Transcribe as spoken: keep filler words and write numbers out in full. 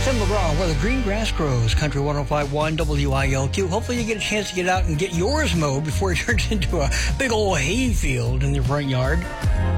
Tim McGraw, where the green grass grows, Country one oh five point one W I L Q. Hopefully you get a chance to get out and get yours mowed before it turns into a big old hay field in your front yard.